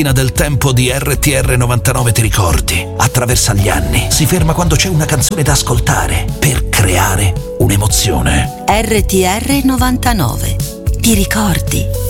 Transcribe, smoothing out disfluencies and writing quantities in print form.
macchina del tempo di RTR 99, ti ricordi? Attraversa gli anni, si ferma quando c'è una canzone da ascoltare per creare un'emozione. RTR 99. Ti ricordi?